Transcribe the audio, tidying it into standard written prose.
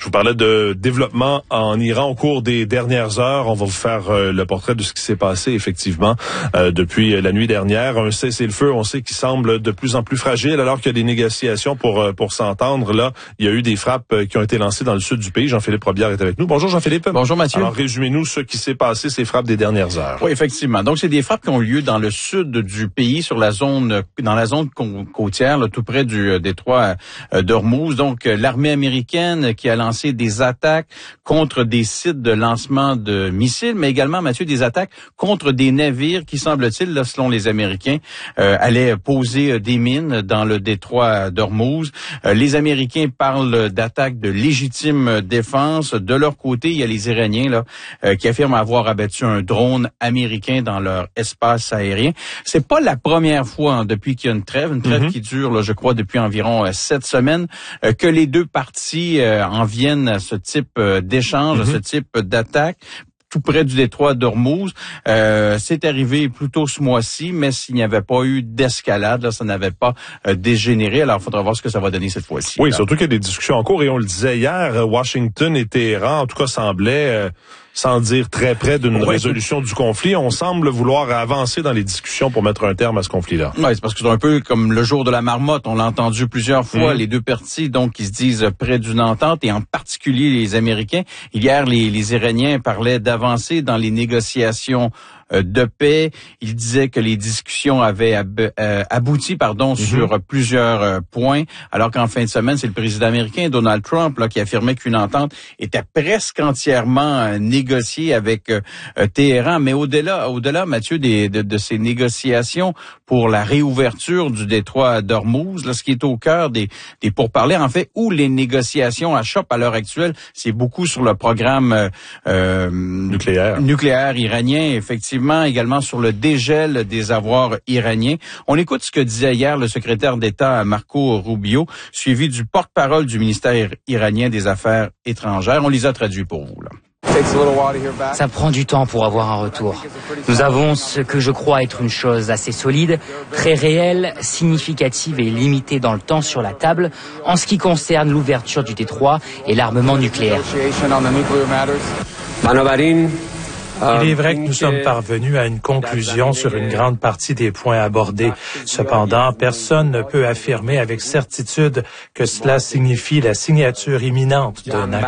vous parlais de développement en Iran au cours des dernières heures. On va vous faire le portrait de ce qui s'est passé effectivement depuis la nuit dernière. Un cessez-le-feu, on sait, qui semble de plus en plus fragile alors qu'il y a des négociations pour s'entendre. Là, il y a eu des frappes qui ont été lancées dans le sud du pays. Jean-Philippe Robillard est avec nous. Bonjour Jean-Philippe. Bonjour Mathieu. Alors résumez-nous ce qui s'est passé, ces frappes des dernières heures. Oui, effectivement. Donc c'est des frappes qui ont lieu dans le sud du pays, dans la zone côtière, là, tout près du détroit d'Ormuz. Donc l'armée américaine qui a lancé des attaques contre des sites de lancement de missiles, mais également, Mathieu, des attaques contre des navires qui, semble-t-il, là, selon les Américains, allaient poser des mines dans le détroit d'Ormuz. Les Américains parlent d'attaques de légitime défense. De leur côté, il y a les Iraniens là qui affirment avoir abattu un drone américain dans leur espace aérien. C'est pas la première fois depuis qu'il y a une trêve qui dure, là, je crois, depuis environ 7 semaines, que les deux parties en viennent à ce type d'échange, à ce type d'attaque tout près du détroit d'Ormuz. C'est arrivé plus tôt ce mois-ci, mais s'il n'y avait pas eu d'escalade, là, ça n'avait pas dégénéré. Alors, il faudra voir ce que ça va donner cette fois-ci. Oui, surtout qu'il y a des discussions en cours, et on le disait hier, Washington et Téhéran, en tout cas, semblaient... sans dire très près d'une résolution du conflit, on semble vouloir avancer dans les discussions pour mettre un terme à ce conflit-là. Oui, c'est parce que c'est un peu comme le jour de la marmotte. On l'a entendu plusieurs fois, les deux parties donc qui se disent près d'une entente, et en particulier les Américains. Hier, les Iraniens parlaient d'avancer dans les négociations de paix. Il disait que les discussions avaient abouti sur plusieurs points, alors qu'en fin de semaine, c'est le président américain Donald Trump là qui affirmait qu'une entente était presque entièrement négociée avec Téhéran. Mais au-delà, Mathieu, de ces négociations pour la réouverture du détroit d'Ormuz, là, ce qui est au cœur des pourparlers, en fait, où les négociations achoppent à l'heure actuelle, c'est beaucoup sur le programme nucléaire iranien, effectivement, également sur le dégel des avoirs iraniens. On écoute ce que disait hier le secrétaire d'État Marco Rubio, suivi du porte-parole du ministère iranien des Affaires étrangères. On les a traduits pour vous, là. Ça prend du temps pour avoir un retour. Nous avons ce que je crois être une chose assez solide, très réelle, significative et limitée dans le temps sur la table en ce qui concerne l'ouverture du détroit et l'armement nucléaire. Il est vrai que nous sommes parvenus à une conclusion sur une grande partie des points abordés. Cependant, personne ne peut affirmer avec certitude que cela signifie la signature imminente d'un accord.